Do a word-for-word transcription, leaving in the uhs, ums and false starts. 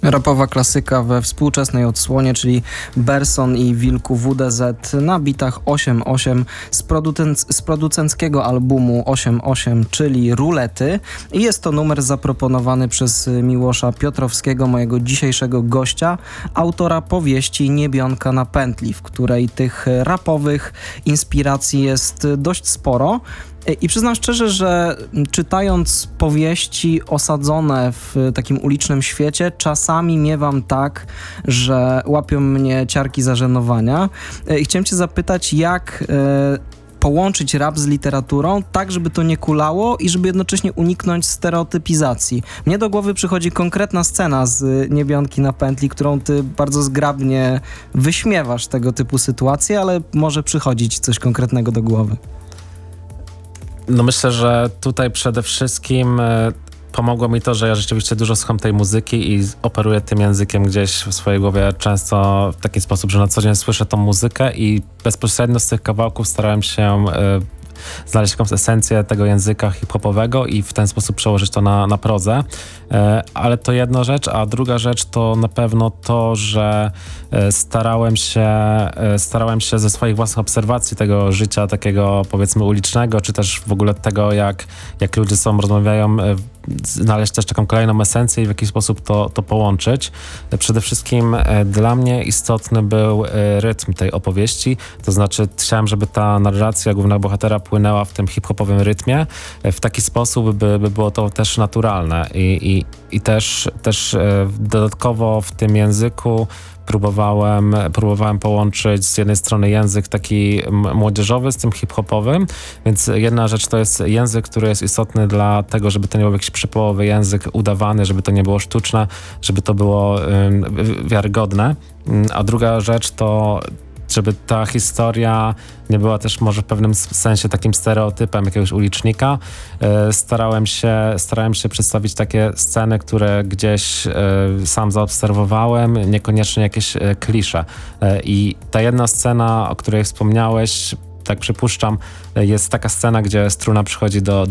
Rapowa klasyka we współczesnej odsłonie, czyli Berson i Wilku W D Z na bitach osiem osiem z, producent, z producenckiego albumu osiem osiem, czyli Rulety. I jest to numer zaproponowany przez Miłosza Piotrowskiego, mojego dzisiejszego gościa, autora powieści Niebionka na pętli, w której tych rapowych inspiracji jest dość sporo. I przyznam szczerze, że czytając powieści osadzone w takim ulicznym świecie, czasami miewam tak, że łapią mnie ciarki zażenowania. I chciałem cię zapytać, jak e, połączyć rap z literaturą, tak żeby to nie kulało i żeby jednocześnie uniknąć stereotypizacji. Mnie do głowy przychodzi konkretna scena z Niebionki na pętli, którą ty bardzo zgrabnie wyśmiewasz tego typu sytuacje, ale może przychodzić coś konkretnego do głowy. No myślę, że tutaj przede wszystkim e, pomogło mi to, że ja rzeczywiście dużo słucham tej muzyki i operuję tym językiem gdzieś w swojej głowie często w taki sposób, że na co dzień słyszę tą muzykę i bezpośrednio z tych kawałków starałem się e, znaleźć jakąś esencję tego języka hip-hopowego i w ten sposób przełożyć to na, na prozę. E, ale to jedna rzecz, a druga rzecz to na pewno to, że e, starałem się, e, starałem się ze swoich własnych obserwacji tego życia takiego powiedzmy ulicznego, czy też w ogóle tego, jak, jak ludzie są, rozmawiają, e, znaleźć też taką kolejną esencję i w jakiś sposób to, to połączyć. E, przede wszystkim e, dla mnie istotny był e, rytm tej opowieści, to znaczy chciałem, żeby ta narracja głównego bohatera płynęła w tym hip-hopowym rytmie e, w taki sposób, by, by było to też naturalne i, i, i też, też e, dodatkowo w tym języku Próbowałem, próbowałem połączyć z jednej strony język taki młodzieżowy z tym hip-hopowym, więc jedna rzecz to jest język, który jest istotny dla tego, żeby to nie był jakiś przypołowy język udawany, żeby to nie było sztuczne, żeby to było ym, wiarygodne. A druga rzecz to żeby ta historia nie była też może w pewnym sensie takim stereotypem jakiegoś ulicznika. Starałem się, starałem się przedstawić takie sceny, które gdzieś sam zaobserwowałem, niekoniecznie jakieś klisze. I ta jedna scena, o której wspomniałeś, tak przypuszczam, jest taka scena, gdzie struna przychodzi do, do